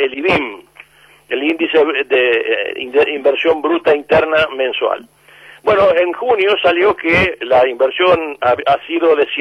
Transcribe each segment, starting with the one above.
el IBIM, el índice de inversión bruta interna mensual. Bueno, en junio salió que la inversión ha sido de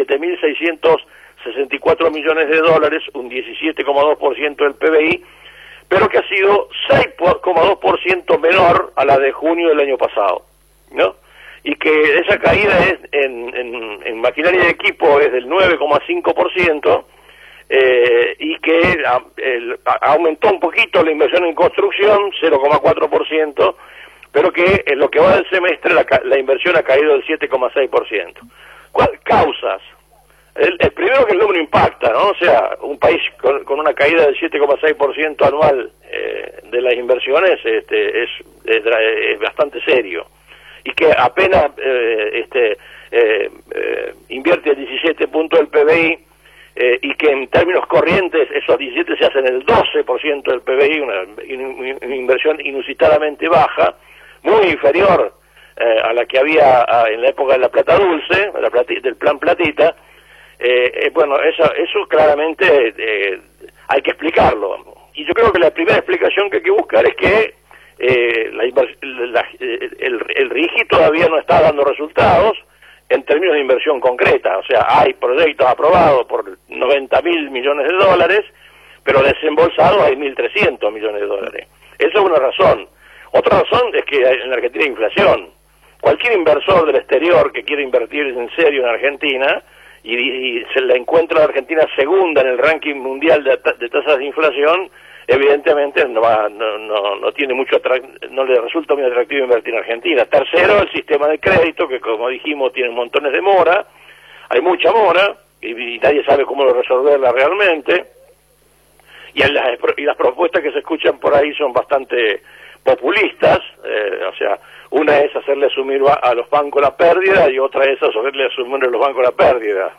7.664 millones de dólares, un 17,2% del PBI, pero que ha sido 6,2% menor a la de junio del año pasado, ¿no? Y que esa caída es en maquinaria y equipo es del 9,5%, y que aumentó un poquito la inversión en construcción, 0,4%, pero que en lo que va del semestre la inversión ha caído del 7,6%. Causas. El primero, que el número impacta, ¿no? O sea, un país con una caída del 7,6% anual de las inversiones es bastante serio. Y que apenas invierte el 17 puntos del PBI, y que en términos corrientes esos 17 se hacen el 12% del PBI, una inversión inusitadamente baja, muy inferior a la que había en la época de la plata dulce, del plan platita. Bueno, eso claramente hay que explicarlo. Y yo creo que la primera explicación que hay que buscar es que el RIGI todavía no está dando resultados en términos de inversión concreta. O sea, hay proyectos aprobados por 90.000 millones de dólares, pero desembolsados hay 1.300 millones de dólares. Esa es una razón. Otra razón es que en la Argentina hay inflación. Cualquier inversor del exterior que quiera invertir en serio en Argentina y se la encuentra la Argentina segunda en el ranking mundial de tasas de inflación, evidentemente no tiene no le resulta muy atractivo invertir en Argentina. Tercero, el sistema de crédito, que como dijimos tiene montones de mora, hay mucha mora y nadie sabe cómo resolverla realmente, y las propuestas que se escuchan por ahí son bastante populistas. O sea, una es hacerle asumir a los bancos la pérdida y otra es hacerle asumir a los bancos la pérdida.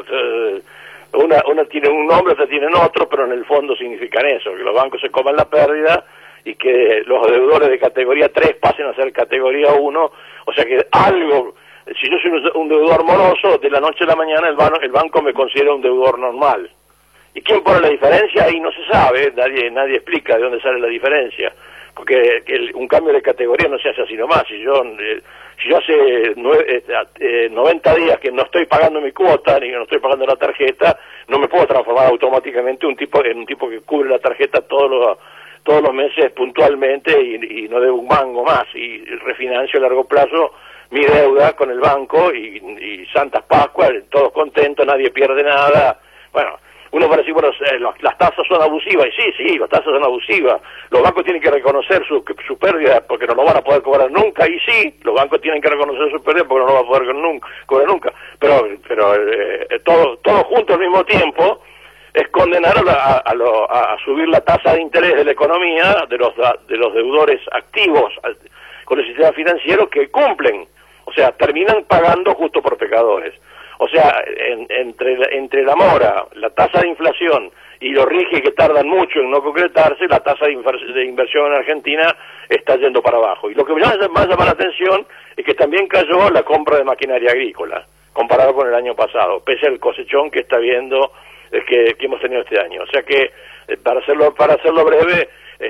Una tiene un nombre, otra tienen otro, pero en el fondo significan eso, que los bancos se coman la pérdida y que los deudores de categoría 3 pasen a ser categoría 1, o sea que algo, si yo soy un deudor moroso, de la noche a la mañana el banco me considera un deudor normal. ¿Y quién pone la diferencia? Ahí no se sabe, nadie explica de dónde sale la diferencia, porque un cambio de categoría no se hace así nomás. Si yo hace 90 días que no estoy pagando mi cuota ni que no estoy pagando la tarjeta, no me puedo transformar automáticamente en un tipo que cubre la tarjeta todos los meses puntualmente y no debo un mango más y refinancio a largo plazo mi deuda con el banco y Santas Pascuas, todos contentos, nadie pierde nada. Bueno, uno para decir, bueno, las tasas son abusivas, y sí, las tasas son abusivas, los bancos tienen que reconocer su pérdida porque no lo van a poder cobrar nunca, y sí, los bancos tienen que reconocer su pérdida porque no lo van a poder cobrar nunca, pero todo junto al mismo tiempo es condenar a subir la tasa de interés de la economía de los deudores activos con el sistema financiero que cumplen, o sea, terminan pagando justo por pecadores. O sea, entre la mora, la tasa de inflación y los RIGI que tardan mucho en no concretarse, la tasa de inversión en Argentina está yendo para abajo. Y lo que más llama la atención es que también cayó la compra de maquinaria agrícola, comparado con el año pasado, pese al cosechón que está viendo, que hemos tenido este año. O sea que, para hacerlo breve,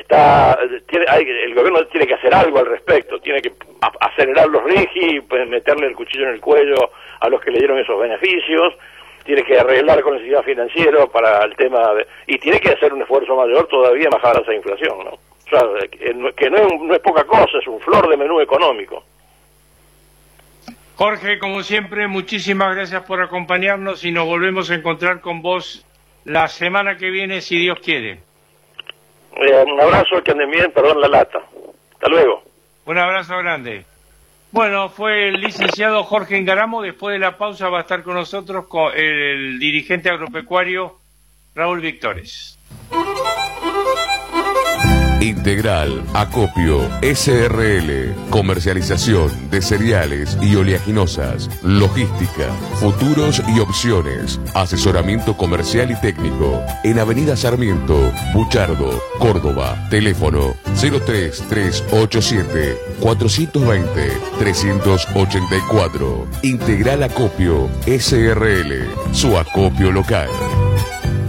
el gobierno tiene que hacer algo al respecto, tiene que acelerar los RIGI, meterle el cuchillo en el cuello a los que le dieron esos beneficios, tiene que arreglar con el sistema financiero para el tema y tiene que hacer un esfuerzo mayor todavía en bajar esa inflación, ¿no? O sea, que no es poca cosa, es un flor de menú económico. Jorge, como siempre, muchísimas gracias por acompañarnos y nos volvemos a encontrar con vos la semana que viene, si Dios quiere. Un abrazo, que anden bien, perdón la lata. Hasta luego. Un abrazo grande. Bueno, fue el licenciado Jorge Engaramo. Después de la pausa va a estar con nosotros el dirigente agropecuario Raúl Victores. Integral, Acopio, SRL, comercialización de cereales y oleaginosas, logística, futuros y opciones, asesoramiento comercial y técnico, en Avenida Sarmiento, Buchardo, Córdoba, teléfono 03387 420 384. Integral Acopio, SRL, su acopio local.